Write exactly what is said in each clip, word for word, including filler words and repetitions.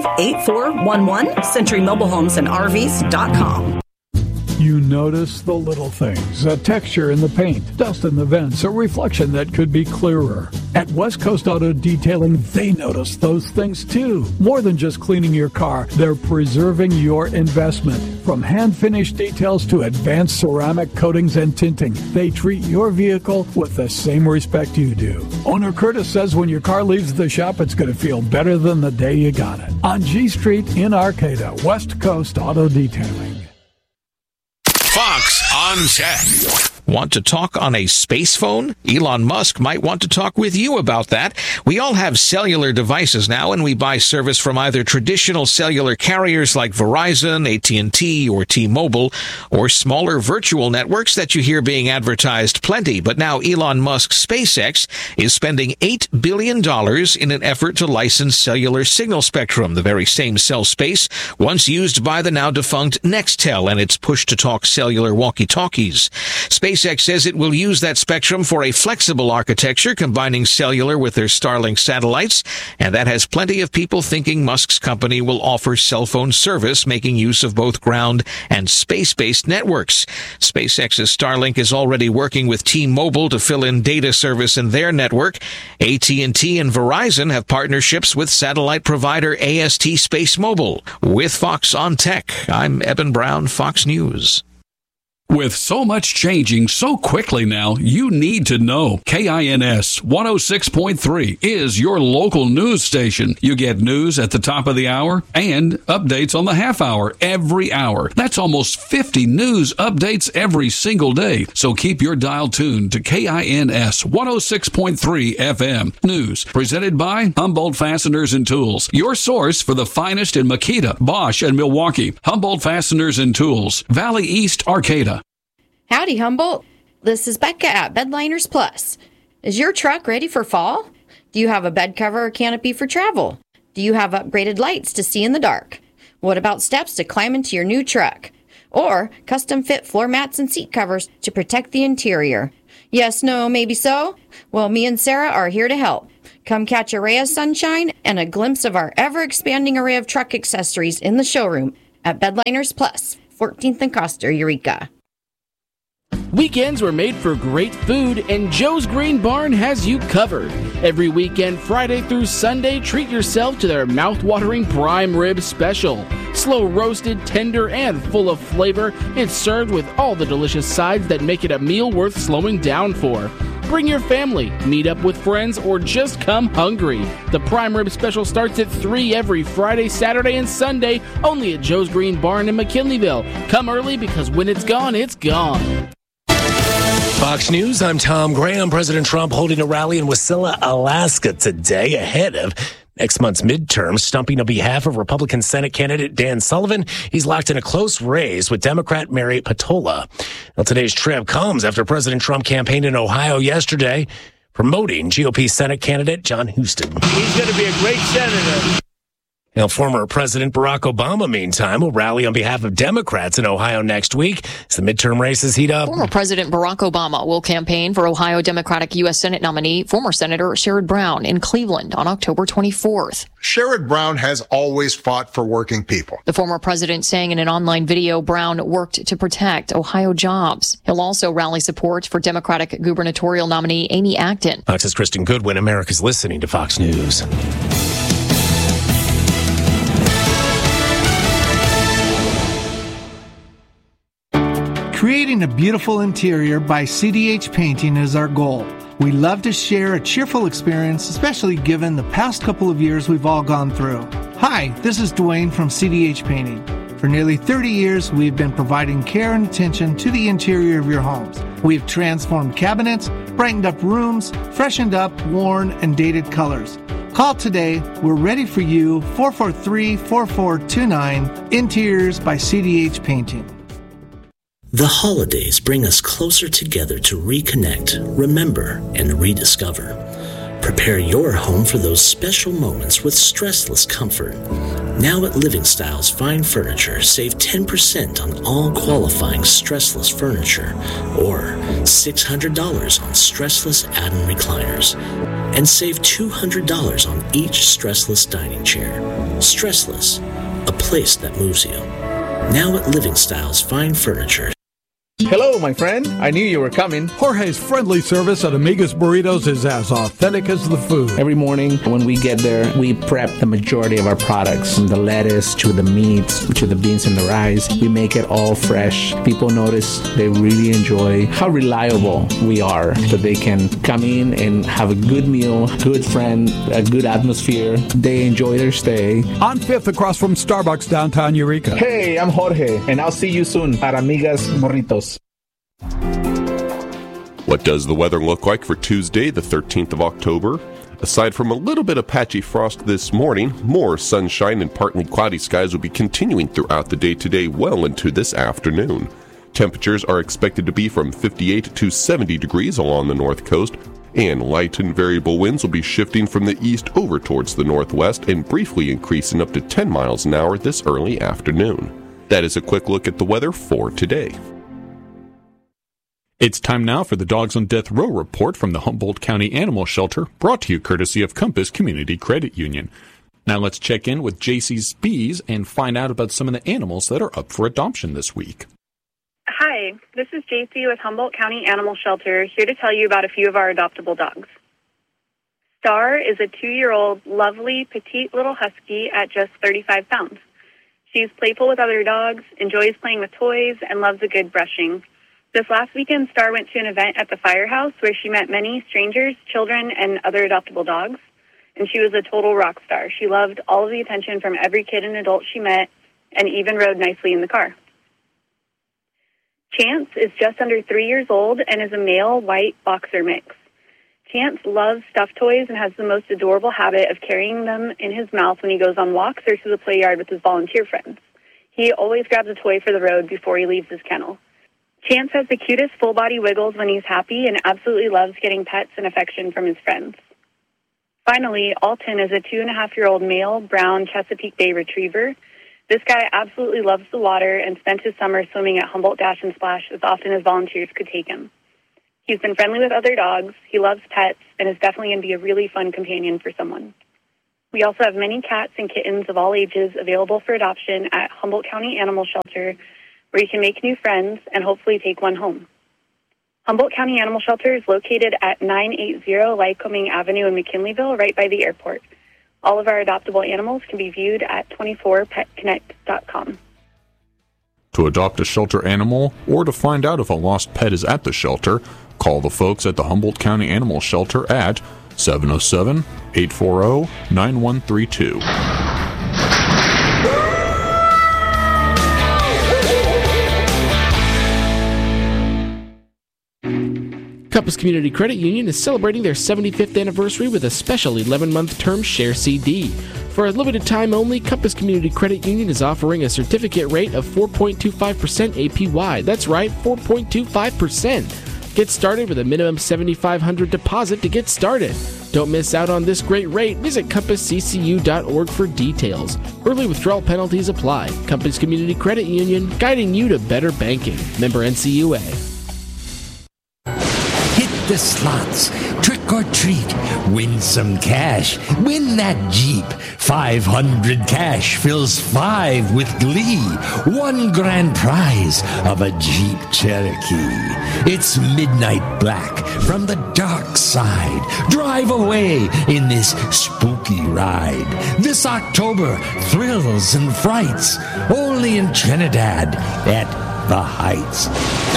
five, eight four one one, century mobile homes and R Vs dot com. You notice the little things, a texture in the paint, dust in the vents, a reflection that could be clearer. At West Coast Auto Detailing, they notice those things too. More than just cleaning your car, they're preserving your investment. From hand-finished details to advanced ceramic coatings and tinting, they treat your vehicle with the same respect you do. Owner Curtis says when your car leaves the shop, it's going to feel better than the day you got it. On G Street in Arcata, West Coast Auto Detailing. Fox on Tech. Want to talk on a space phone? Elon Musk might want to talk with you about that. We all have cellular devices now, and we buy service from either traditional cellular carriers like Verizon, A T and T, or T-Mobile, or smaller virtual networks that you hear being advertised plenty. But now Elon Musk's SpaceX is spending eight billion dollars in an effort to license cellular signal spectrum, the very same cell space once used by the now defunct Nextel and its push-to-talk cellular walkie-talkies. Space SpaceX says it will use that spectrum for a flexible architecture combining cellular with their Starlink satellites, and that has plenty of people thinking Musk's company will offer cell phone service making use of both ground and space-based networks. SpaceX's Starlink is already working with T-Mobile to fill in data service in their network. A T and T and Verizon have partnerships with satellite provider A S T SpaceMobile. With Fox on Tech, I'm Eben Brown, Fox News. With so much changing so quickly now, you need to know. K I N S one oh six point three is your local news station. You get news at the top of the hour and updates on the half hour every hour. That's almost fifty news updates every single day. So keep your dial tuned to K I N S one oh six point three F M. News presented by Humboldt Fasteners and Tools. Your source for the finest in Makita, Bosch, and Milwaukee. Humboldt Fasteners and Tools. Valley East, Arcata. Howdy, Humboldt. This is Becca at Bedliners Plus. Is your truck ready for fall? Do you have a bed cover or canopy for travel? Do you have upgraded lights to see in the dark? What about steps to climb into your new truck? Or custom fit floor mats and seat covers to protect the interior? Yes, no, maybe so? Well, me and Sarah are here to help. Come catch a ray of sunshine and a glimpse of our ever-expanding array of truck accessories in the showroom at Bedliners Plus, fourteenth and Coster, Eureka. Weekends were made for great food, and Joe's Green Barn has you covered. Every weekend, Friday through Sunday, treat yourself to their mouth-watering prime rib special. Slow roasted, tender, and full of flavor, it's served with all the delicious sides that make it a meal worth slowing down for. Bring your family, meet up with friends, or just come hungry. The prime rib special starts at three every Friday, Saturday, and Sunday, only at Joe's Green Barn in McKinleyville. Come early because when it's gone, it's gone. Fox News, I'm Tom Graham. President Trump holding a rally in Wasilla, Alaska today ahead of next month's midterm, stumping on behalf of Republican Senate candidate Dan Sullivan. He's locked in a close race with Democrat Mary Patola. Now, today's trip comes after President Trump campaigned in Ohio yesterday, promoting G O P Senate candidate John Huston. He's going to be a great senator. Now, former President Barack Obama, meantime, will rally on behalf of Democrats in Ohio next week as the midterm races heat up. Former President Barack Obama will campaign for Ohio Democratic U S Senate nominee, former Senator Sherrod Brown, in Cleveland on October twenty-fourth. Sherrod Brown has always fought for working people. The former president saying in an online video Brown worked to protect Ohio jobs. He'll also rally support for Democratic gubernatorial nominee Amy Acton. Fox's Kristen Goodwin. America's listening to Fox News. Creating a beautiful interior by C D H Painting is our goal. We love to share a cheerful experience, especially given the past couple of years we've all gone through. Hi, this is Dwayne from C D H Painting. For nearly thirty years, we've been providing care and attention to the interior of your homes. We've transformed cabinets, brightened up rooms, freshened up worn and dated colors. Call today. We're ready for you. four four three, four four two nine. Interiors by C D H Painting. The holidays bring us closer together to reconnect, remember, and rediscover. Prepare your home for those special moments with stressless comfort. Now at Living Styles Fine Furniture, save ten percent on all qualifying stressless furniture, or six hundred dollars on stressless add-on recliners, and save two hundred dollars on each stressless dining chair. Stressless, a place that moves you. Now at Living Styles Fine Furniture. Hello, my friend. I knew you were coming. Jorge's friendly service at Amiga's Burritos is as authentic as the food. Every morning when we get there, we prep the majority of our products, from the lettuce to the meats to the beans and the rice. We make it all fresh. People notice, they really enjoy how reliable we are, that they can come in and have a good meal, good friend, a good atmosphere. They enjoy their stay. On fifth, across from Starbucks downtown Eureka. Hey, I'm Jorge, and I'll see you soon at Amiga's Burritos. What does the weather look like for Tuesday, the thirteenth of October? Aside from a little bit of patchy frost this morning, more sunshine and partly cloudy skies will be continuing throughout the day today well into this afternoon. Temperatures are expected to be from fifty-eight to seventy degrees along the north coast, and light and variable winds will be shifting from the east over towards the northwest and briefly increasing up to ten miles an hour this early afternoon. That is a quick look at the weather for today. It's time now for the Dogs on Death Row report from the Humboldt County Animal Shelter, brought to you courtesy of Compass Community Credit Union. Now let's check in with J C Spies and find out about some of the animals that are up for adoption this week. Hi, this is J C with Humboldt County Animal Shelter, here to tell you about a few of our adoptable dogs. Star is a two-year-old, lovely, petite little husky at just thirty-five pounds. She's playful with other dogs, enjoys playing with toys, and loves a good brushing. This last weekend, Star went to an event at the firehouse where she met many strangers, children, and other adoptable dogs, and she was a total rock star. She loved all of the attention from every kid and adult she met, and even rode nicely in the car. Chance is just under three years old and is a male white boxer mix. Chance loves stuffed toys and has the most adorable habit of carrying them in his mouth when he goes on walks or to the play yard with his volunteer friends. He always grabs a toy for the road before he leaves his kennel. Chance has the cutest full-body wiggles when he's happy and absolutely loves getting pets and affection from his friends. Finally, Alton is a two-and-a-half-year-old male brown Chesapeake Bay retriever. This guy absolutely loves the water and spent his summer swimming at Humboldt Dash and Splash as often as volunteers could take him. He's been friendly with other dogs, he loves pets, and is definitely going to be a really fun companion for someone. We also have many cats and kittens of all ages available for adoption at Humboldt County Animal Shelter, where you can make new friends and hopefully take one home. Humboldt County Animal Shelter is located at nine eighty Lycoming Avenue in McKinleyville, right by the airport. All of our adoptable animals can be viewed at twenty-four pet connect dot com. To adopt a shelter animal or to find out if a lost pet is at the shelter, call the folks at the Humboldt County Animal Shelter at seven oh seven, eight four oh, nine one three two. Compass Community Credit Union is celebrating their seventy-fifth anniversary with a special eleven-month term share C D. For a limited time only, Compass Community Credit Union is offering a certificate rate of four point two five percent A P Y. That's right, four point two five percent. Get started with a minimum seven thousand five hundred dollars deposit to get started. Don't miss out on this great rate. Visit compass c c u dot org for details. Early withdrawal penalties apply. Compass Community Credit Union, guiding you to better banking. Member N C U A. The slots, trick or treat, win some cash, win that Jeep. five hundred cash fills five with glee. One grand prize of a Jeep Cherokee. It's midnight black from the dark side. Drive away in this spooky ride. This October, thrills and frights, only in Trinidad at the Heights.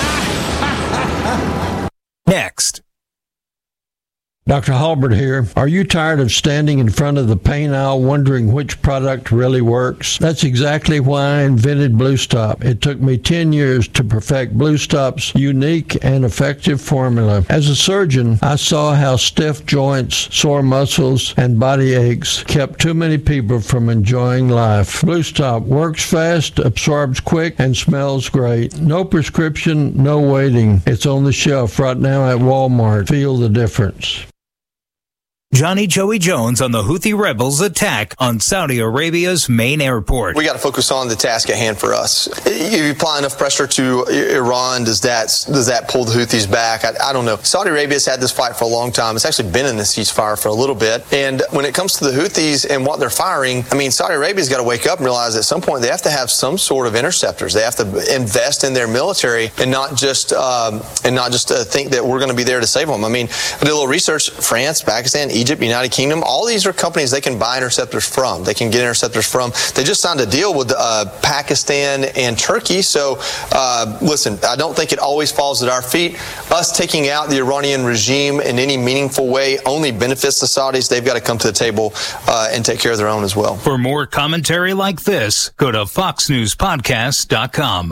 Next. Doctor Halbert here. Are you tired of standing in front of the paint aisle wondering which product really works? That's exactly why I invented Blue Stop. It took me ten years to perfect Blue Stop's unique and effective formula. As a surgeon, I saw how stiff joints, sore muscles, and body aches kept too many people from enjoying life. Blue Stop works fast, absorbs quick, and smells great. No prescription, no waiting. It's on the shelf right now at Walmart. Feel the difference. Johnny Joey Jones on the Houthi rebels' attack on Saudi Arabia's main airport. We got to focus on the task at hand for us. If you apply enough pressure to Iran, does that does that pull the Houthis back? I, I don't know. Saudi Arabia's had this fight for a long time. It's actually been in the ceasefire for a little bit. And when it comes to the Houthis and what they're firing, I mean, Saudi Arabia's got to wake up and realize at some point they have to have some sort of interceptors. They have to invest in their military and not just um, and not just uh, think that we're going to be there to save them. I mean, I did a little research. France, Pakistan, Egypt, United Kingdom, all these are companies they can buy interceptors from. They can get interceptors from. They just signed a deal with uh, Pakistan and Turkey. So, uh, listen, I don't think it always falls at our feet. Us taking out the Iranian regime in any meaningful way only benefits the Saudis. They've got to come to the table uh, and take care of their own as well. For more commentary like this, go to fox news podcast dot com.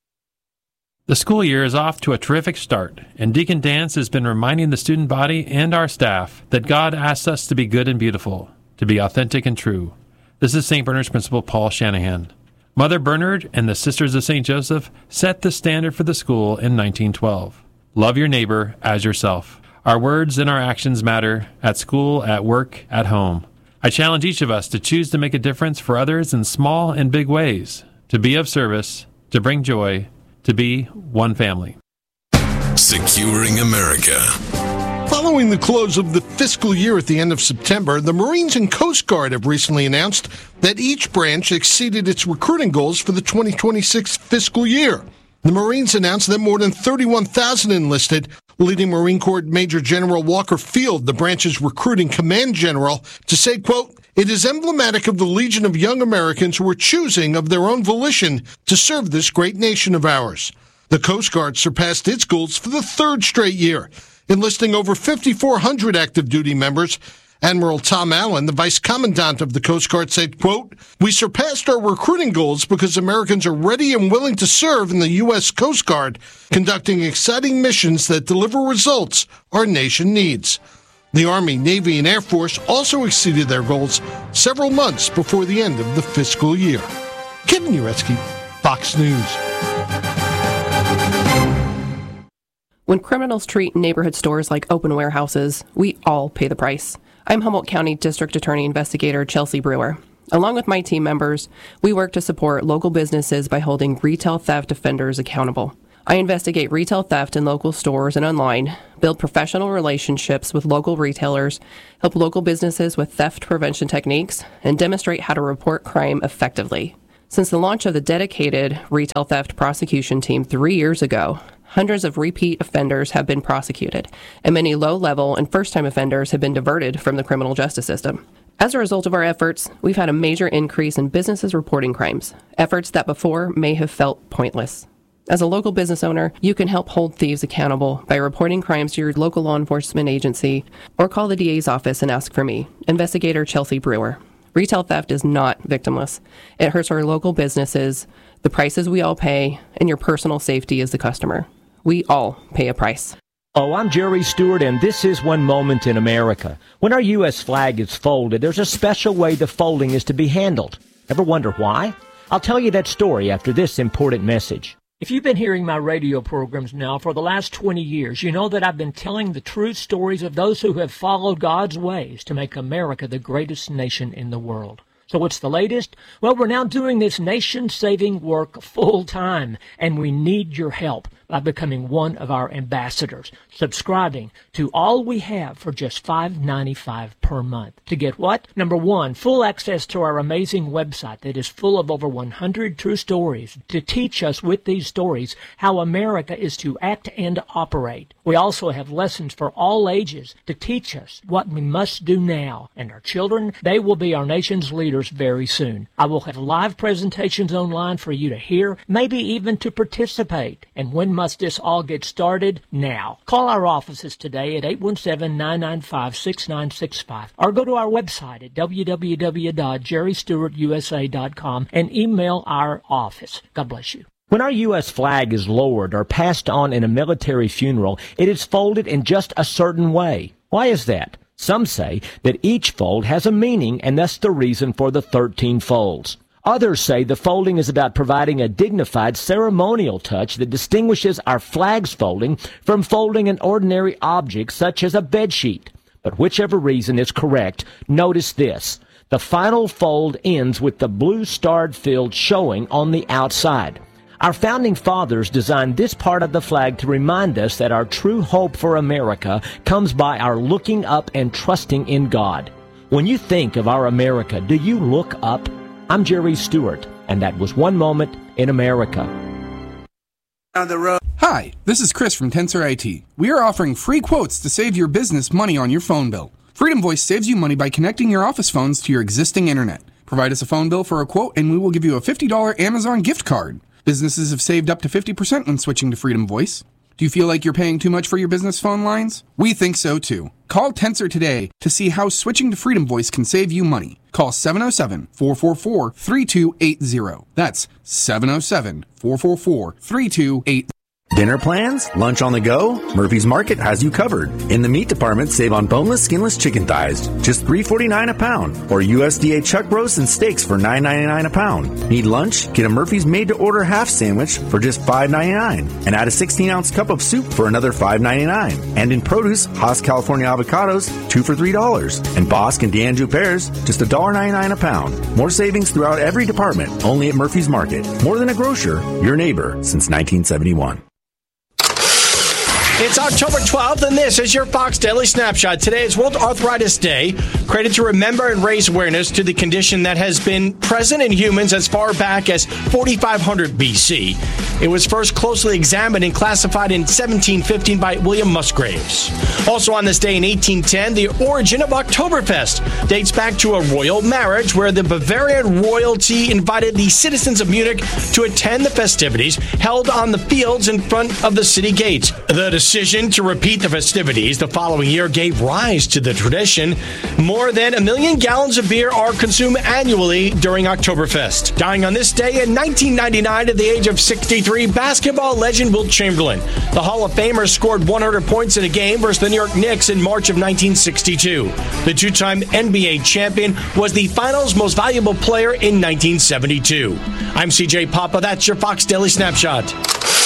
The school year is off to a terrific start, and Deacon Dance has been reminding the student body and our staff that God asks us to be good and beautiful, to be authentic and true. This is Saint Bernard's Principal Paul Shanahan. Mother Bernard and the Sisters of Saint Joseph set the standard for the school in nineteen twelve. Love your neighbor as yourself. Our words and our actions matter at school, at work, at home. I challenge each of us to choose to make a difference for others in small and big ways, to be of service, to bring joy, to be one family. Securing America. Following the close of the fiscal year at the end of September, the Marines and Coast Guard have recently announced that each branch exceeded its recruiting goals for the twenty twenty-six fiscal year. The Marines announced that more than thirty-one thousand enlisted, leading Marine Corps Major General Walker Field, the branch's recruiting command general, to say, quote, "It is emblematic of the legion of young Americans who are choosing of their own volition to serve this great nation of ours." The Coast Guard surpassed its goals for the third straight year, enlisting over fifty-four hundred active duty members. Admiral Tom Allen, the Vice Commandant of the Coast Guard, said, quote, "We surpassed our recruiting goals because Americans are ready and willing to serve in the U S Coast Guard, conducting exciting missions that deliver results our nation needs." The Army, Navy, and Air Force also exceeded their goals several months before the end of the fiscal year. Kevin Uretsky, Fox News. When criminals treat neighborhood stores like open warehouses, we all pay the price. I'm Humboldt County District Attorney Investigator Chelsea Brewer. Along with my team members, we work to support local businesses by holding retail theft offenders accountable. I investigate retail theft in local stores and online, build professional relationships with local retailers, help local businesses with theft prevention techniques, and demonstrate how to report crime effectively. Since the launch of the dedicated retail theft prosecution team three years ago, hundreds of repeat offenders have been prosecuted, and many low-level and first-time offenders have been diverted from the criminal justice system. As a result of our efforts, we've had a major increase in businesses reporting crimes, efforts that before may have felt pointless. As a local business owner, you can help hold thieves accountable by reporting crimes to your local law enforcement agency or call the D A's office and ask for me, Investigator Chelsea Brewer. Retail theft is not victimless. It hurts our local businesses, the prices we all pay, and your personal safety as the customer. We all pay a price. Oh, I'm Jerry Stewart, and this is One Moment in America. When our U S flag is folded, there's a special way the folding is to be handled. Ever wonder why? I'll tell you that story after this important message. If you've been hearing my radio programs now for the last twenty years, you know that I've been telling the true stories of those who have followed God's ways to make America the greatest nation in the world. So what's the latest? Well, we're now doing this nation-saving work full-time, and we need your help by becoming one of our ambassadors, subscribing to All We Have for just five dollars and ninety-five cents per month. To get what? Number one, full access to our amazing website that is full of over one hundred true stories to teach us with these stories how America is to act and operate. We also have lessons for all ages to teach us what we must do now. And our children, they will be our nation's leaders very soon. I will have live presentations online for you to hear, maybe even to participate. And when must this all get started? Now. Call our offices today at eight one seven, nine nine five, six nine six five or go to our website at w w w dot jerry stewart u s a dot com and email our office. God bless you. When our U S flag is lowered or passed on in a military funeral, it is folded in just a certain way. Why is that? Some say that each fold has a meaning, and that's the reason for the thirteen folds. Others say the folding is about providing a dignified ceremonial touch that distinguishes our flag's folding from folding an ordinary object such as a bedsheet. But whichever reason is correct, notice this. The final fold ends with the blue starred field showing on the outside. Our founding fathers designed this part of the flag to remind us that our true hope for America comes by our looking up and trusting in God. When you think of our America, do you look up? I'm Jerry Stewart, and that was One Moment in America. On the road. Hi, this is Chris from Tensor I T. We are offering free quotes to save your business money on your phone bill. Freedom Voice saves you money by connecting your office phones to your existing internet. Provide us a phone bill for a quote and we will give you a fifty dollars Amazon gift card. Businesses have saved up to fifty percent when switching to Freedom Voice. Do you feel like you're paying too much for your business phone lines? We think so too. Call Tensor today to see how switching to Freedom Voice can save you money. Call seven oh seven, four four four, three two eight zero. That's seven oh seven, four four four, three two eight zero. Dinner plans? Lunch on the go? Murphy's Market has you covered. In the meat department, save on boneless, skinless chicken thighs, just three forty-nine a pound, or U S D A chuck roasts and steaks for nine ninety-nine a pound. Need lunch? Get a Murphy's made-to-order half sandwich for just five ninety-nine, and add a sixteen ounce cup of soup for another five ninety-nine. And in produce, Haas California avocados, two for three dollars, and Bosque and D'Anjou pears, just one dollar ninety-nine a pound. More savings throughout every department, only at Murphy's Market. More than a grocer, your neighbor since nineteen seventy-one. It's October twelfth, and this is your Fox Daily Snapshot. Today is World Arthritis Day, created to remember and raise awareness to the condition that has been present in humans as far back as forty-five hundred B C. It was first closely examined and classified in seventeen fifteen by William Musgraves. Also on this day in eighteen ten, the origin of Oktoberfest dates back to a royal marriage where the Bavarian royalty invited the citizens of Munich to attend the festivities held on the fields in front of the city gates. The decision to repeat the festivities the following year gave rise to the tradition. More than a million gallons of beer are consumed annually during Oktoberfest. Dying on this day in nineteen ninety-nine at the age of sixty-three, basketball legend Wilt Chamberlain. The Hall of Famer scored one hundred points in a game versus the New York Knicks in March of nineteen sixty-two. The two-time N B A champion was the finals most valuable player in nineteen seventy-two. I'm C J Papa. That's your Fox Daily Snapshot.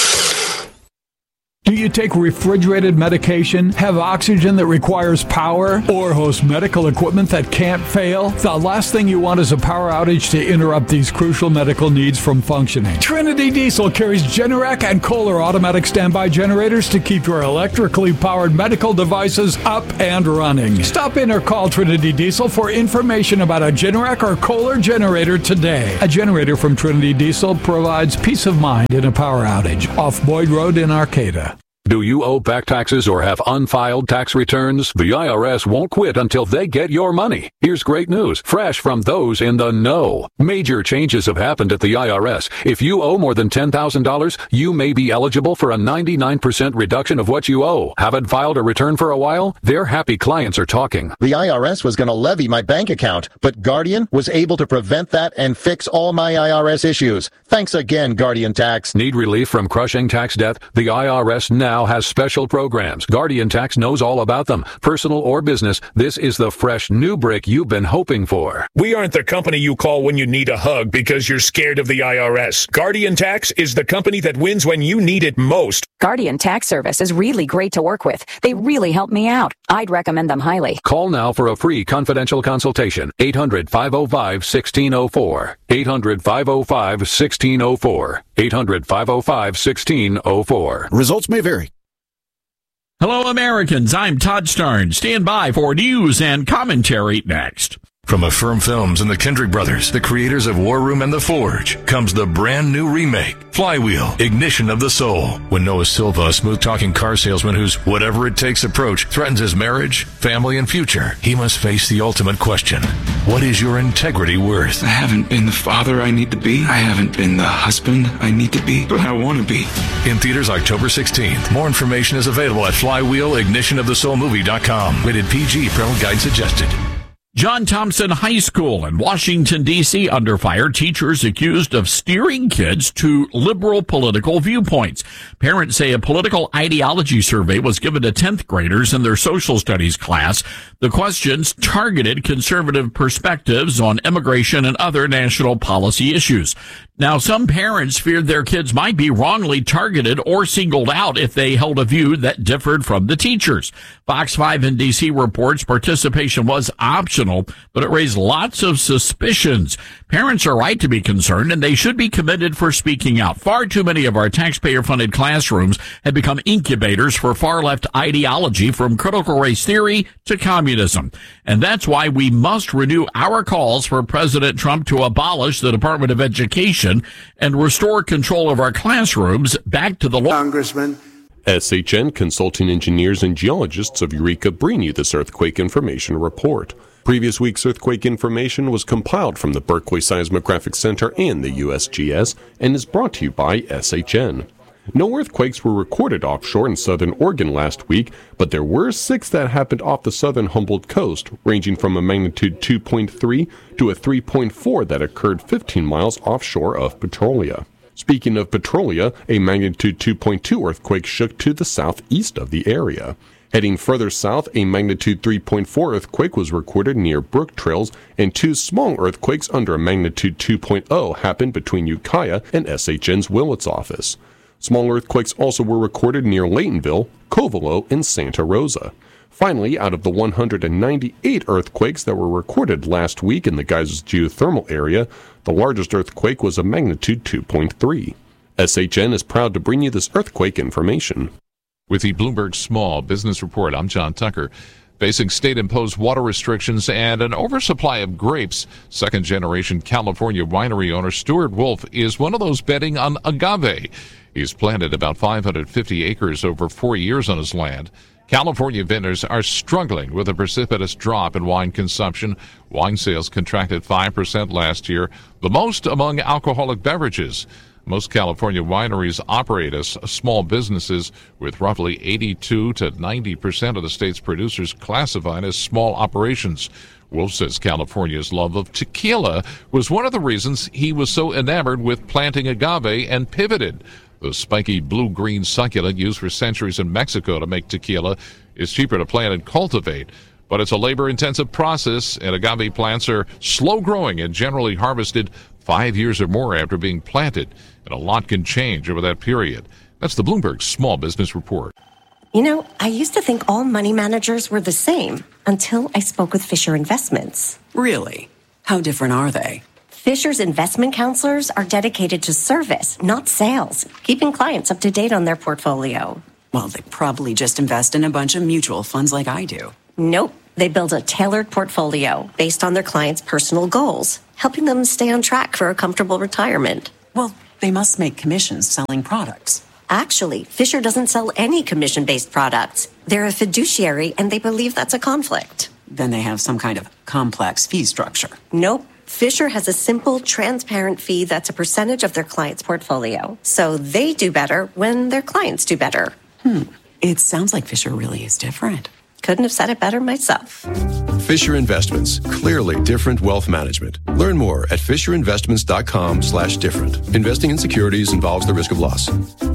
Do you take refrigerated medication, have oxygen that requires power, or host medical equipment that can't fail? The last thing you want is a power outage to interrupt these crucial medical needs from functioning. Trinity Diesel carries Generac and Kohler automatic standby generators to keep your electrically powered medical devices up and running. Stop in or call Trinity Diesel for information about a Generac or Kohler generator today. A generator from Trinity Diesel provides peace of mind in a power outage. Off Boyd Road in Arcata. Do you owe back taxes or have unfiled tax returns? The I R S won't quit until they get your money. Here's great news, fresh from those in the know. Major changes have happened at the I R S. If you owe more than ten thousand dollars, you may be eligible for a ninety-nine percent reduction of what you owe. Haven't filed a return for a while? Their happy clients are talking. The I R S was going to levy my bank account, but Guardian was able to prevent that and fix all my I R S issues. Thanks again, Guardian Tax. Need relief from crushing tax debt? The I R S now has special programs. Guardian Tax knows all about them. Personal or business, this is the fresh new brick you've been hoping for. We aren't the company you call when you need a hug because you're scared of the I R S. Guardian Tax is the company that wins when you need it most. Guardian Tax Service is really great to work with. They really help me out. I'd recommend them highly. Call now for a free confidential consultation. eight hundred, five oh five, one six oh four. eight hundred, five oh five, one six oh four. eight hundred, five oh five, one six oh four. Results may vary. Hello, Americans. I'm Todd Starnes. Stand by for news and commentary next. From Affirm Films and the Kendrick Brothers, the creators of War Room and The Forge, comes the brand new remake, Flywheel, Ignition of the Soul. When Noah Silva, a smooth-talking car salesman whose whatever-it-takes approach threatens his marriage, family, and future, he must face the ultimate question. What is your integrity worth? I haven't been the father I need to be. I haven't been the husband I need to be, but I want to be. In theaters October sixteenth. More information is available at flywheel ignition of the soul movie dot com. Rated P G. Parental guide suggested. John Thompson High School in Washington, D C under fire. Teachers accused of steering kids to liberal political viewpoints. Parents say a political ideology survey was given to tenth graders in their social studies class. The questions targeted conservative perspectives on immigration and other national policy issues. Now, some parents feared their kids might be wrongly targeted or singled out if they held a view that differed from the teachers. Fox five in D C reports participation was optional, but it raised lots of suspicions. Parents are right to be concerned, and they should be commended for speaking out. Far too many of our taxpayer-funded classrooms have become incubators for far-left ideology, from critical race theory to communism. And that's why we must renew our calls for President Trump to abolish the Department of Education and restore control of our classrooms back to the law. Congressman. S H N consulting engineers and geologists of Eureka bring you this earthquake information report. Previous week's earthquake information was compiled from the Berkeley Seismographic Center and the U S G S and is brought to you by S H N. No earthquakes were recorded offshore in southern Oregon last week, but there were six that happened off the southern Humboldt coast, ranging from a magnitude two point three to a three point four that occurred fifteen miles offshore of Petrolia. Speaking of Petrolia, a magnitude two point two earthquake shook to the southeast of the area. Heading further south, a magnitude three point four earthquake was recorded near Brook Trails, and two small earthquakes under a magnitude two point oh happened between Ukiah and S H N's Willits office. Small earthquakes also were recorded near Laytonville, Covelo, and Santa Rosa. Finally, out of the one hundred ninety-eight earthquakes that were recorded last week in the Geysers geothermal area, the largest earthquake was a magnitude two point three. S H N is proud to bring you this earthquake information. With the Bloomberg Small Business Report, I'm John Tucker. Facing state-imposed water restrictions and an oversupply of grapes, second-generation California winery owner Stuart Wolf is one of those betting on agave. He's planted about five hundred fifty acres over four years on his land. California vendors are struggling with a precipitous drop in wine consumption. Wine sales contracted five percent last year, the most among alcoholic beverages. Most California wineries operate as small businesses, with roughly eighty-two to ninety percent of the state's producers classified as small operations. Wolf says California's love of tequila was one of the reasons he was so enamored with planting agave and pivoted. The spiky blue-green succulent used for centuries in Mexico to make tequila is cheaper to plant and cultivate, but it's a labor-intensive process, and agave plants are slow-growing and generally harvested five years or more after being planted, and a lot can change over that period. That's the Bloomberg Small Business Report. You know, I used to think all money managers were the same until I spoke with Fisher Investments. Really? How different are they? Fisher's investment counselors are dedicated to service, not sales, keeping clients up to date on their portfolio. Well, they probably just invest in a bunch of mutual funds like I do. Nope. They build a tailored portfolio based on their clients' personal goals, helping them stay on track for a comfortable retirement. Well, they must make commissions selling products. Actually, Fisher doesn't sell any commission-based products. They're a fiduciary, and they believe that's a conflict. Then they have some kind of complex fee structure. Nope. Fisher has a simple, transparent fee that's a percentage of their client's portfolio. So they do better when their clients do better. Hmm. It sounds like Fisher really is different. Couldn't have said it better myself. Fisher Investments. Clearly different wealth management. Learn more at fisherinvestments.com slash different. Investing in securities involves the risk of loss.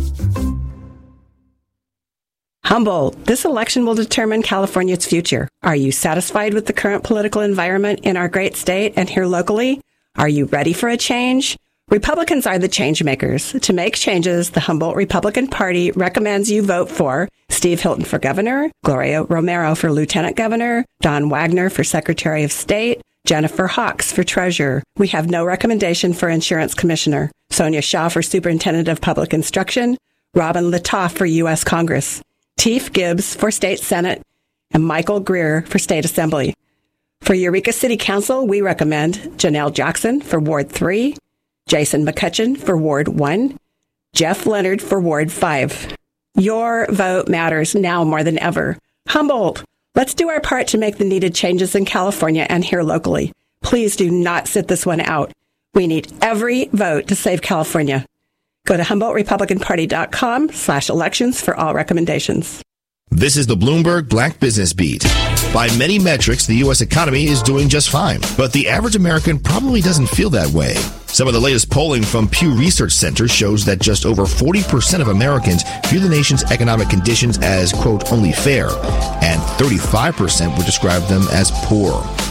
Humboldt, this election will determine California's future. Are you satisfied with the current political environment in our great state and here locally? Are you ready for a change? Republicans are the change makers. To make changes, the Humboldt Republican Party recommends you vote for Steve Hilton for governor, Gloria Romero for lieutenant governor, Don Wagner for secretary of state, Jennifer Hawks for treasurer. We have no recommendation for insurance commissioner, Sonia Shaw for superintendent of public instruction, Robin Latoff for U S Congress, Teef Gibbs for state senate, and Michael Greer for state assembly. For Eureka City Council, we recommend Janelle Jackson for Ward three, Jason McCutcheon for Ward one, Jeff Leonard for Ward five. Your vote matters now more than ever. Humboldt, let's do our part to make the needed changes in California and here locally. Please do not sit this one out. We need every vote to save California. Go to Humboldt Republican Party dot com slash elections for all recommendations. This is the Bloomberg Black Business Beat. By many metrics, the U S economy is doing just fine, but the average American probably doesn't feel that way. Some of the latest polling from Pew Research Center shows that just over forty percent of Americans view the nation's economic conditions as, quote, only fair, and thirty-five percent would describe them as poor.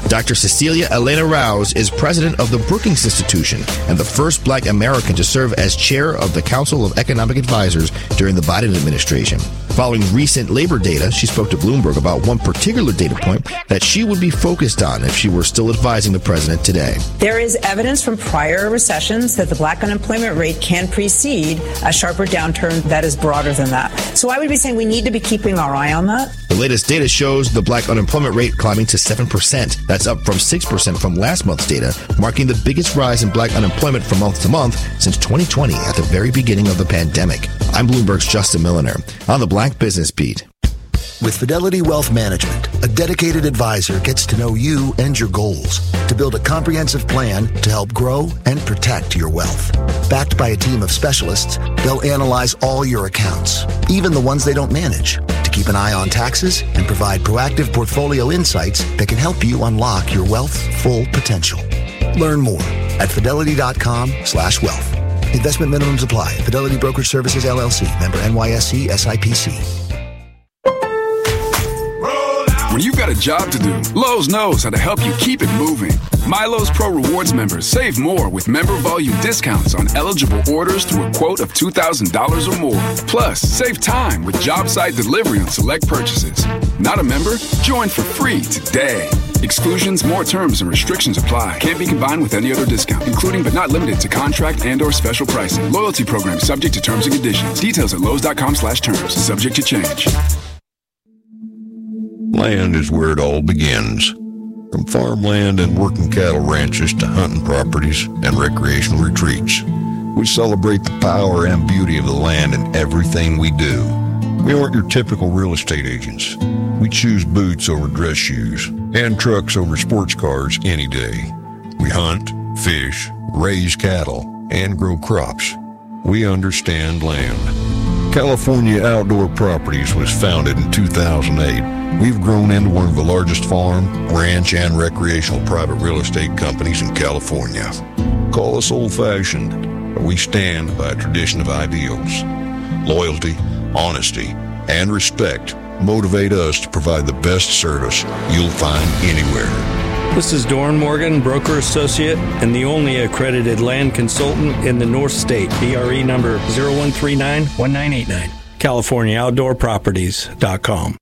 Doctor Cecilia Elena Rouse is president of the Brookings Institution and the first black American to serve as chair of the Council of Economic Advisors during the Biden administration. Following recent labor data, she spoke to Bloomberg about one particular data point that she would be focused on if she were still advising the president today. There is evidence from prior recessions that the black unemployment rate can precede a sharper downturn that is broader than that. So I would be saying we need to be keeping our eye on that. The latest data shows the black unemployment rate climbing to seven percent. That's up from six percent from last month's data, marking the biggest rise in black unemployment from month to month since twenty twenty at the very beginning of the pandemic. I'm Bloomberg's Justin Milliner on the Black Business Beat. With Fidelity Wealth Management, a dedicated advisor gets to know you and your goals to build a comprehensive plan to help grow and protect your wealth. Backed by a team of specialists, they'll analyze all your accounts, even the ones they don't manage, to keep an eye on taxes and provide proactive portfolio insights that can help you unlock your wealth's full potential. Learn more at fidelity.com slash wealth. Investment minimums apply. Fidelity Brokerage Services, L L C. Member N Y S E S I P C. When you've got a job to do, Lowe's knows how to help you keep it moving. MyLowe's Pro Rewards members save more with member volume discounts on eligible orders through a quote of two thousand dollars or more. Plus, save time with job site delivery on select purchases. Not a member? Join for free today. Exclusions, more terms, and restrictions apply. Can't be combined with any other discount, including but not limited to contract and or special pricing. Loyalty program subject to terms and conditions. Details at Lowe's.com slash terms. Subject to change. Land is where it all begins. From farmland and working cattle ranches to hunting properties and recreational retreats. We celebrate the power and beauty of the land in everything we do. We aren't your typical real estate agents. We choose boots over dress shoes and trucks over sports cars any day. We hunt, fish, raise cattle, and grow crops. We understand land. California Outdoor Properties was founded in two thousand eight. We've grown into one of the largest farm, ranch, and recreational private real estate companies in California. Call us old-fashioned, but we stand by a tradition of ideals. Loyalty, honesty, and respect motivate us to provide the best service you'll find anywhere. This is Doran Morgan, broker associate and the only accredited land consultant in the North State. B R E number zero one three nine one nine eight nine. California Outdoor Properties dot com.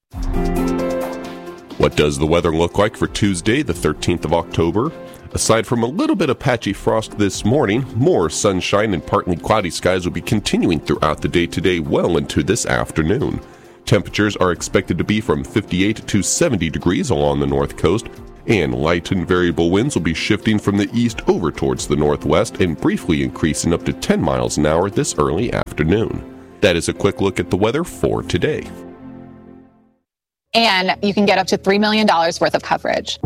What does the weather look like for Tuesday, the thirteenth of October? Aside from a little bit of patchy frost this morning, more sunshine and partly cloudy skies will be continuing throughout the day today well into this afternoon. Temperatures are expected to be from fifty-eight to seventy degrees along the north coast, and light and variable winds will be shifting from the east over towards the northwest and briefly increasing up to ten miles an hour this early afternoon. That is a quick look at the weather for today. And you can get up to three million dollars worth of coverage.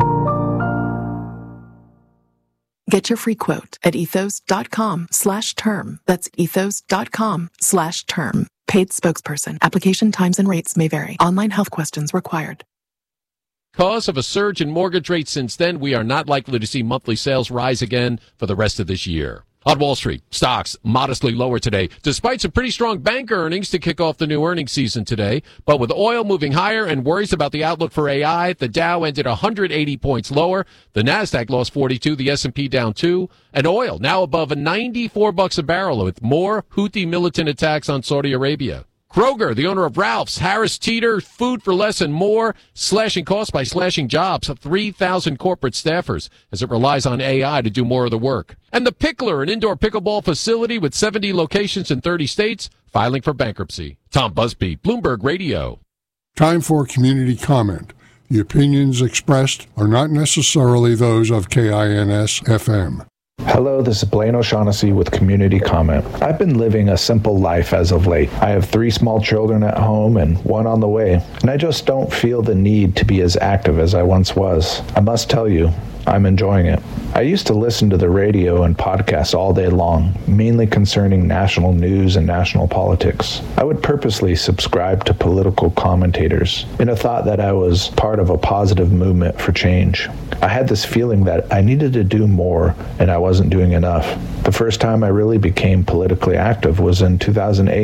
Get your free quote at ethos.com slash term. That's ethos.com slash term. Paid spokesperson. Application times and rates may vary. Online health questions required. Because of a surge in mortgage rates since then, we are not likely to see monthly sales rise again for the rest of this year. On Wall Street, stocks modestly lower today, despite some pretty strong bank earnings to kick off the new earnings season today. But with oil moving higher and worries about the outlook for A I, the Dow ended one hundred eighty points lower. The Nasdaq lost forty-two, the S and P down two. And oil now above a ninety-four bucks a barrel with more Houthi militant attacks on Saudi Arabia. Kroger, the owner of Ralph's, Harris Teeter, Food for Less and more, slashing costs by slashing jobs of three thousand corporate staffers as it relies on A I to do more of the work. And The Pickler, an indoor pickleball facility with seventy locations in thirty states, filing for bankruptcy. Tom Busby, Bloomberg Radio. Time for community comment. The opinions expressed are not necessarily those of K I N S F M. Hello, this is Blaine O'Shaughnessy with Community Comment. I've been living a simple life as of late. I have three small children at home and one on the way, and I just don't feel the need to be as active as I once was. I must tell you, I'm enjoying it. I used to listen to the radio and podcasts all day long, mainly concerning national news and national politics. I would purposely subscribe to political commentators in a thought that I was part of a positive movement for change. I had this feeling that I needed to do more and I wasn't doing enough. The first time I really became politically active was in two thousand eight.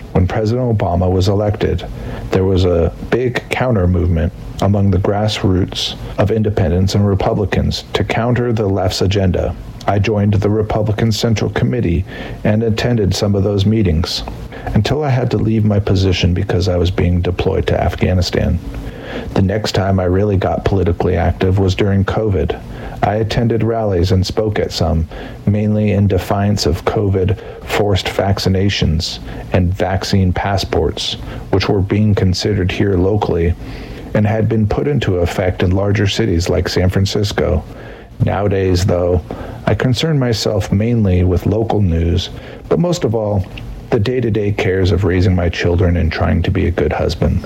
when President Obama was elected, there was a big counter movement among the grassroots of independents and Republicans to counter the left's agenda. I joined the Republican Central Committee and attended some of those meetings until I had to leave my position because I was being deployed to Afghanistan. The next time I really got politically active was during COVID. I attended rallies and spoke at some, mainly in defiance of COVID forced vaccinations and vaccine passports, which were being considered here locally and had been put into effect in larger cities like San Francisco. Nowadays, though, I concern myself mainly with local news, but most of all, the day-to-day cares of raising my children and trying to be a good husband.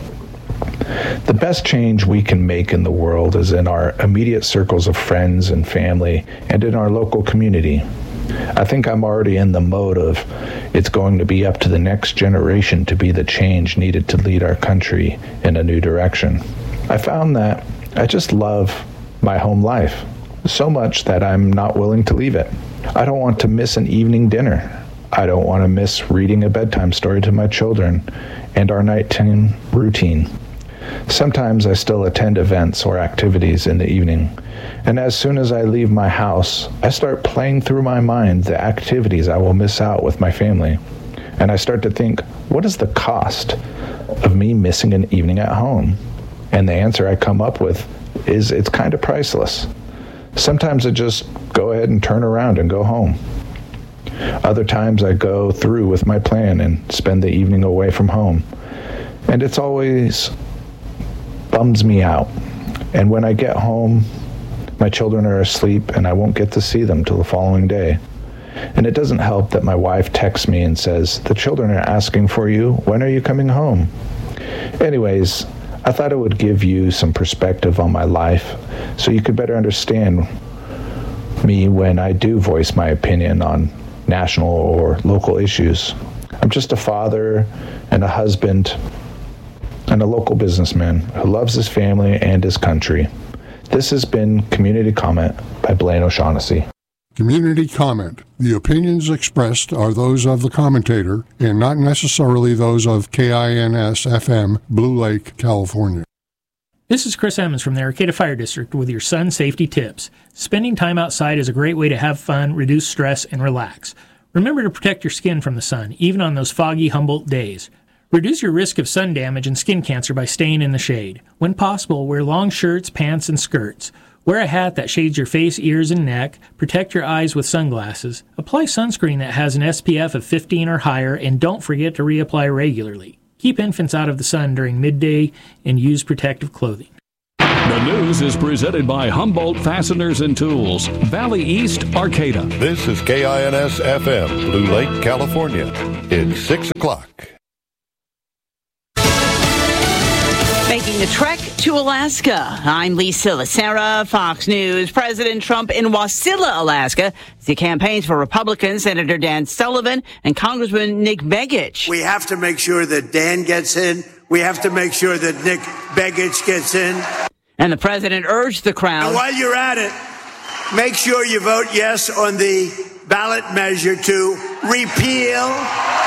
The best change we can make in the world is in our immediate circles of friends and family and in our local community. I think I'm already in the mode of it's going to be up to the next generation to be the change needed to lead our country in a new direction. I found that I just love my home life so much that I'm not willing to leave it. I don't want to miss an evening dinner. I don't want to miss reading a bedtime story to my children and our nighttime routine. Sometimes I still attend events or activities in the evening, and as soon as I leave my house, I start playing through my mind the activities I will miss out with my family. And I start to think, what is the cost of me missing an evening at home? And the answer I come up with is it's kind of priceless. Sometimes I just go ahead and turn around and go home. Other times I go through with my plan and spend the evening away from home. And it's always bums me out. And when I get home, my children are asleep and I won't get to see them till the following day. And it doesn't help that my wife texts me and says, the children are asking for you. When are you coming home? Anyways, I thought it would give you some perspective on my life so you could better understand me when I do voice my opinion on national or local issues. I'm just a father and a husband and a local businessman who loves his family and his country. This has been Community Comment by Blaine O'Shaughnessy. Community Comment. The opinions expressed are those of the commentator and not necessarily those of K I N S F M, Blue Lake, California. This is Chris Emmons from the Arcata Fire District with your sun safety tips. Spending time outside is a great way to have fun, reduce stress, and relax. Remember to protect your skin from the sun, even on those foggy Humboldt days. Reduce your risk of sun damage and skin cancer by staying in the shade. When possible, wear long shirts, pants, and skirts. Wear a hat that shades your face, ears, and neck. Protect your eyes with sunglasses. Apply sunscreen that has an S P F of fifteen or higher, and don't forget to reapply regularly. Keep infants out of the sun during midday and use protective clothing. The news is presented by Humboldt Fasteners and Tools, Valley East, Arcata. This is K I N S F M, Blue Lake, California. It's six o'clock. Making the trek to Alaska. I'm Lisa Lacera, Fox News. President Trump in Wasilla, Alaska, as he campaigns for Republicans, Senator Dan Sullivan and Congressman Nick Begich. We have to make sure that Dan gets in. We have to make sure that Nick Begich gets in. And the president urged the crowd. And while you're at it, make sure you vote yes on the ballot measure to repeal.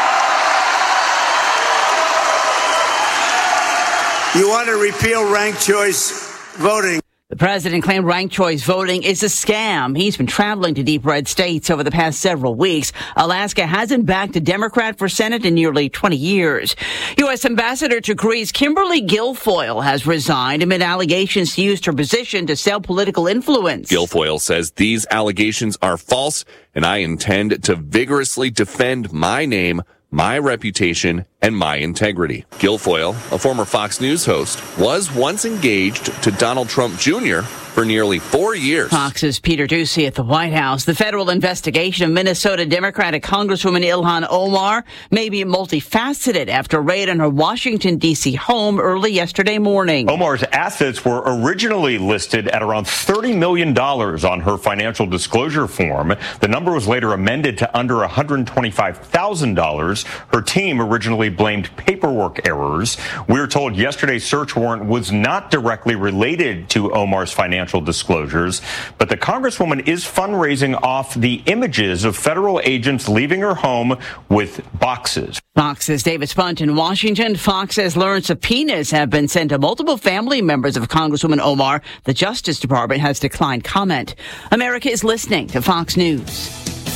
You want to repeal ranked choice voting. The president claimed ranked choice voting is a scam. He's been traveling to deep red states over the past several weeks. Alaska hasn't backed a Democrat for Senate in nearly twenty years. U S Ambassador to Greece Kimberly Guilfoyle has resigned amid allegations she used her position to sell political influence. Guilfoyle says these allegations are false, and I intend to vigorously defend my name, my reputation, and my integrity. Guilfoyle, a former Fox News host, was once engaged to Donald Trump Junior for nearly four years. Fox's Peter Doocy at the White House. The federal investigation of Minnesota Democratic Congresswoman Ilhan Omar may be multifaceted after a raid on her Washington, D C home early yesterday morning. Omar's assets were originally listed at around thirty million dollars on her financial disclosure form. The number was later amended to under one hundred twenty-five thousand dollars. Her team originally blamed paperwork errors. We were told yesterday's search warrant was not directly related to Omar's financial financial disclosures, but the Congresswoman is fundraising off the images of federal agents leaving her home with boxes. Fox's David Spunt in Washington. Fox has learned subpoenas have been sent to multiple family members of Congresswoman Omar. The Justice Department has declined comment. America is listening to Fox News.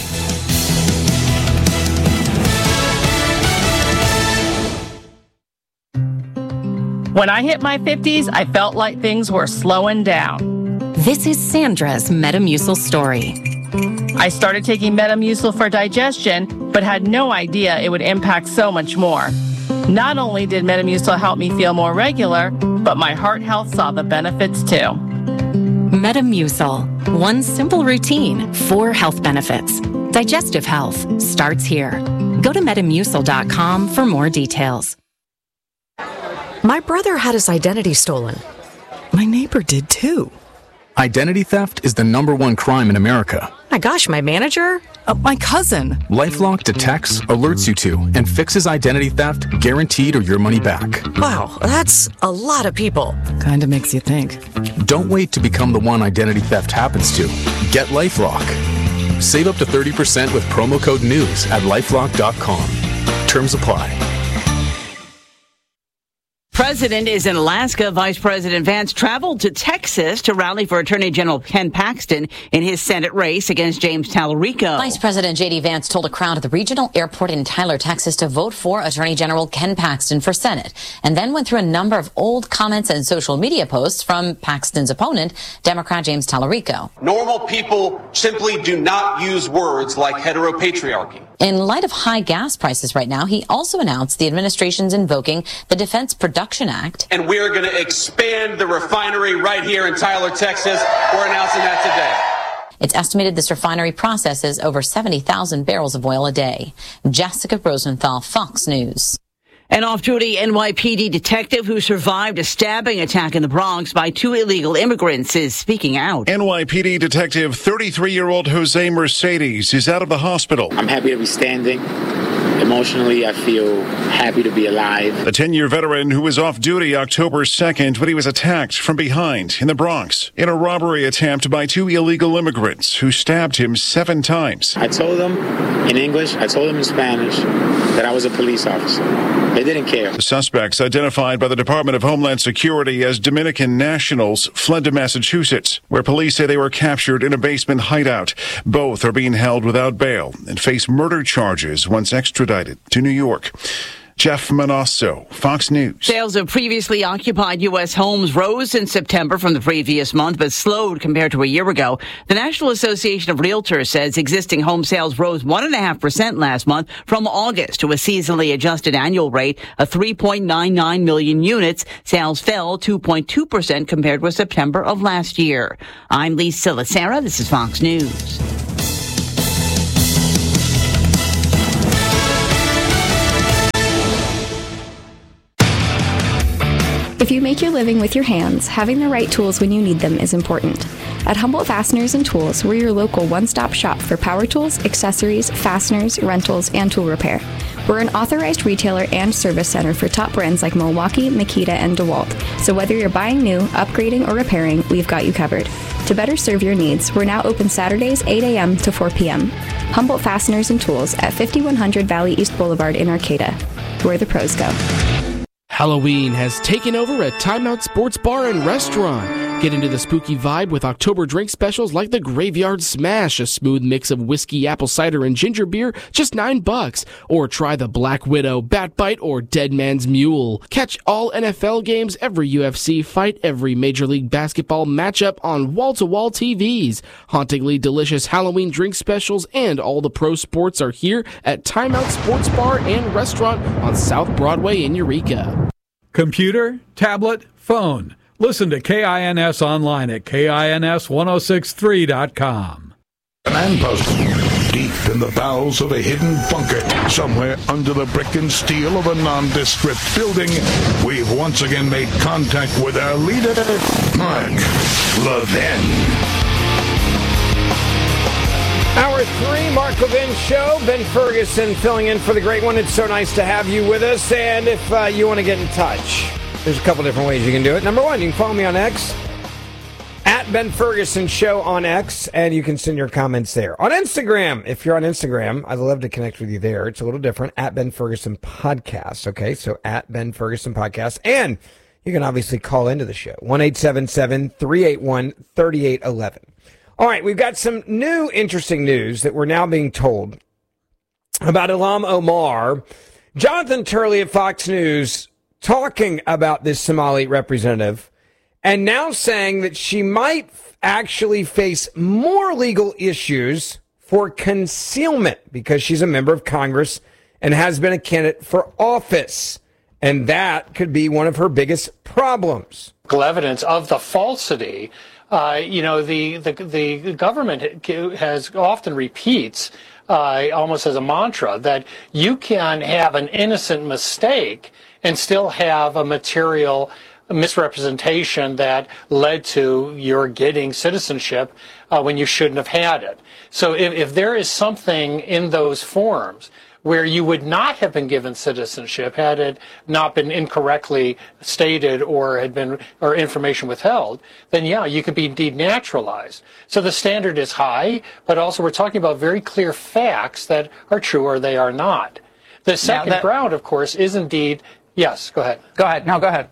When I hit my fifties, I felt like things were slowing down. This is Sandra's Metamucil story. I started taking Metamucil for digestion, but had no idea it would impact so much more. Not only did Metamucil help me feel more regular, but my heart health saw the benefits too. Metamucil. One simple routine, four health benefits. Digestive health starts here. Go to metamucil dot com for more details. My brother had his identity stolen. My neighbor did too. Identity theft is the number one crime in America. My gosh, my manager? Uh, my cousin. LifeLock detects, alerts you to, and fixes identity theft guaranteed or your money back. Wow, that's a lot of people. Kinda makes you think. Don't wait to become the one identity theft happens to. Get LifeLock. Save up to thirty percent with promo code NEWS at lifelock dot com. Terms apply. President is in Alaska. Vice President Vance traveled to Texas to rally for Attorney General Ken Paxton in his Senate race against James Tallarico. Vice President J D Vance told a crowd at the regional airport in Tyler, Texas to vote for Attorney General Ken Paxton for Senate, and then went through a number of old comments and social media posts from Paxton's opponent, Democrat James Tallarico. Normal people simply do not use words like heteropatriarchy. In light of high gas prices right now, he also announced the administration's invoking the Defense Production Act. And we're going to expand the refinery right here in Tyler, Texas. We're announcing that today. It's estimated this refinery processes over seventy thousand barrels of oil a day. Jessica Rosenthal, Fox News. An off-duty N Y P D detective who survived a stabbing attack in the Bronx by two illegal immigrants is speaking out. N Y P D detective thirty-three-year-old Jose Mercedes is out of the hospital. I'm happy to be standing. Emotionally, I feel happy to be alive. The ten-year veteran who was off duty October second when he was attacked from behind in the Bronx in a robbery attempt by two illegal immigrants who stabbed him seven times. I told them in English, I told them in Spanish that I was a police officer. They didn't care. The suspects, identified by the Department of Homeland Security as Dominican nationals, fled to Massachusetts, where police say they were captured in a basement hideout. Both are being held without bail and face murder charges once extradited to New York. Jeff Manasso, Fox News. Sales of previously occupied U S homes rose in September from the previous month, but slowed compared to a year ago. The National Association of Realtors says existing home sales rose one point five percent last month from August to a seasonally adjusted annual rate of three point nine nine million units. Sales fell two point two percent compared with September of last year. I'm Lisa Lacera. This is Fox News. If you make your living with your hands, having the right tools when you need them is important. At Humboldt Fasteners and Tools, we're your local one-stop shop for power tools, accessories, fasteners, rentals, and tool repair. We're an authorized retailer and service center for top brands like Milwaukee, Makita, and DeWalt. So whether you're buying new, upgrading, or repairing, we've got you covered. To better serve your needs, we're now open Saturdays eight a.m. to four p.m. Humboldt Fasteners and Tools at fifty-one hundred Valley East Boulevard in Arcata, where the pros go. Halloween has taken over at Timeout Sports Bar and Restaurant. Get into the spooky vibe with October drink specials like the Graveyard Smash, a smooth mix of whiskey, apple cider, and ginger beer, just nine bucks. Or try the Black Widow, Bat Bite, or Dead Man's Mule. Catch all N F L games, every U F C fight, every Major League Basketball matchup on wall-to-wall T Vs. Hauntingly delicious Halloween drink specials and all the pro sports are here at Timeout Sports Bar and Restaurant on South Broadway in Eureka. Computer, tablet, phone. Listen to K I N S online at K I N S ten sixty-three dot com. Command post deep in the bowels of a hidden bunker, somewhere under the brick and steel of a nondescript building, we've once again made contact with our leader, Mark Levin. Hour three, Mark Levin Show. Ben Ferguson filling in for the great one. It's so nice to have you with us. And if uh, you want to get in touch, there's a couple different ways you can do it. Number one, you can follow me on X At Ben Ferguson Show on X, and you can send your comments there. On Instagram, if you're on Instagram, I'd love to connect with you there. It's a little different. At Ben Ferguson Podcast. Okay, so at Ben Ferguson Podcast. And you can obviously call into the show. one eight seven seven, three eight one, three eight one one. All right, we've got some new interesting news that we're now being told about Ilham Omar. Jonathan Turley at Fox News talking about this Somali representative and now saying that she might actually face more legal issues for concealment because she's a member of Congress and has been a candidate for office. And that could be one of her biggest problems. Evidence of the falsity. Uh, you know, the, the, the government has often repeats uh, almost as a mantra that you can have an innocent mistake and still have a material misrepresentation that led to your getting citizenship uh, when you shouldn't have had it. So if, if there is something in those forms where you would not have been given citizenship had it not been incorrectly stated or had been or information withheld, then yeah, you could be denaturalized. So the standard is high, but also we're talking about very clear facts that are true or they are not. The second that, ground, of course, is indeed yes. Go ahead. Go ahead. No, go ahead.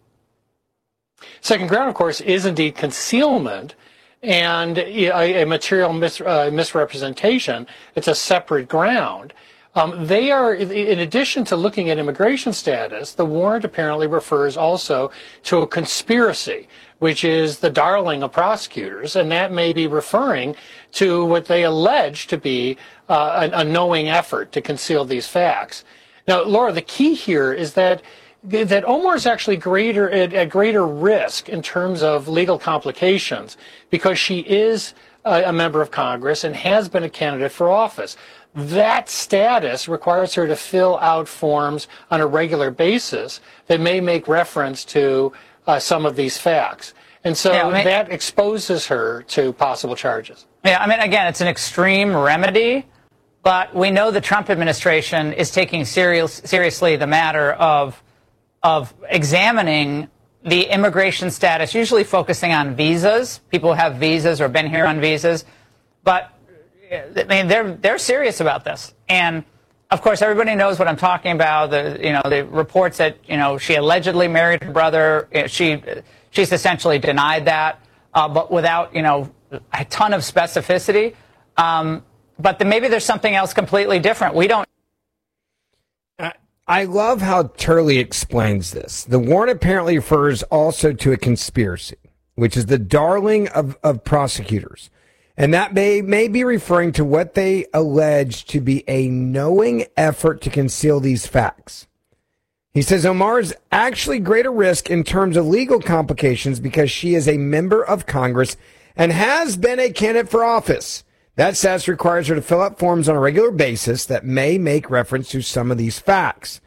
Second ground, of course, is indeed concealment and a, a material mis, uh, misrepresentation. It's a separate ground. Um, they are, in addition to looking at immigration status, the warrant apparently refers also to a conspiracy, which is the darling of prosecutors, and that may be referring to what they allege to be uh, a, a knowing effort to conceal these facts. Now, Laura, the key here is that that Omar is actually greater at, at greater risk in terms of legal complications because she is a, a member of Congress and has been a candidate for office. That status requires her to fill out forms on a regular basis that may make reference to uh, some of these facts. And so yeah, I mean, that exposes her to possible charges. Yeah, I mean, again, it's an extreme remedy, but we know the Trump administration is taking serious, seriously the matter of of examining the immigration status, usually focusing on visas, people who have visas or been here on visas. But I mean, they're they're serious about this, and of course, everybody knows what I'm talking about. The you know the reports that you know she allegedly married her brother. She she's essentially denied that, uh, but without you know a ton of specificity. Um, but then maybe there's something else completely different. We don't. I love how Turley explains this. The warrant apparently refers also to a conspiracy, which is the darling of, of prosecutors. And that may, may be referring to what they allege to be a knowing effort to conceal these facts. He says Omar is actually greater risk in terms of legal complications because she is a member of Congress and has been a candidate for office. That status requires her to fill out forms on a regular basis that may make reference to some of these facts.